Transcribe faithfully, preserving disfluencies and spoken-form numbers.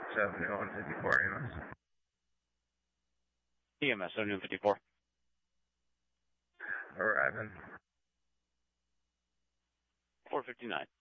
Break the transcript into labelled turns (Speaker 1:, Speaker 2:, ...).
Speaker 1: seventy-one fifty-four E M S.
Speaker 2: E M S seventy-one fifty-four.
Speaker 1: Arriving.
Speaker 2: four fifty-nine.